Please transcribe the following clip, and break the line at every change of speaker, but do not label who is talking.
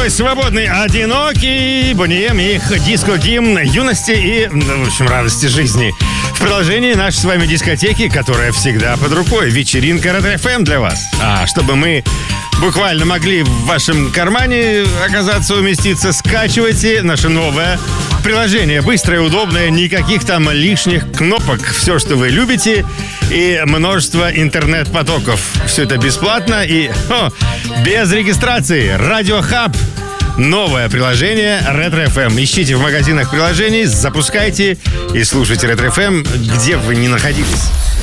Молодой, свободный, одинокий. Boney M и их диско-гимн юности и, в общем, радости жизни. В продолжении нашей с вами дискотеки, которая всегда под рукой. Вечеринка Ретро-ФМ для вас. А чтобы мы буквально могли в вашем кармане оказаться, уместиться, скачивайте наше новое приложение. Быстрое, удобное, никаких там лишних кнопок. Все, что вы любите, и множество интернет-потоков. Все это бесплатно и без регистрации. Радио Хаб. Новое приложение Ретро-ФМ. Ищите в магазинах приложений, запускайте и слушайте Ретро-ФМ, где бы вы ни находились.